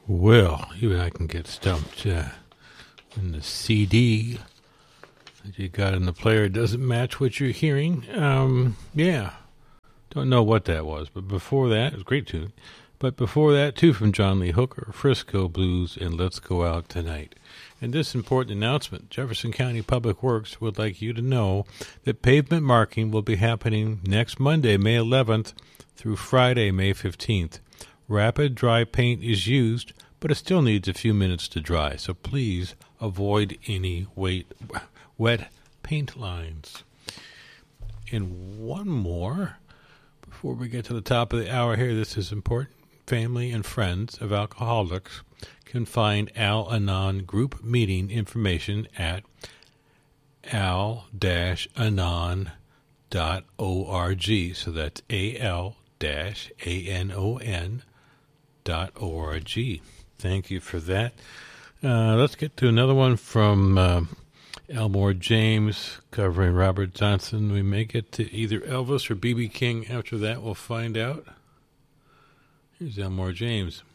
Well, even I can get stumped when the CD that you got in the player doesn't match what you're hearing. Yeah, don't know what that was, but before that, it was a great tune. But before that, too, from John Lee Hooker, Frisco Blues, and Let's Go Out Tonight. And this important announcement, Jefferson County Public Works would like you to know that pavement marking will be happening next Monday, May 11th, through Friday, May 15th. Rapid dry paint is used, but it still needs a few minutes to dry, so please avoid any wet paint lines. And one more, before we get to the top of the hour here, this is important. Family and friends of alcoholics can find Al-Anon group meeting information at al-anon.org. So that's al-anon.org. Thank you for that. Let's get to another one from Elmore James covering Robert Johnson. We may get to either Elvis or B.B. King after that. We'll find out. Here's Elmore James.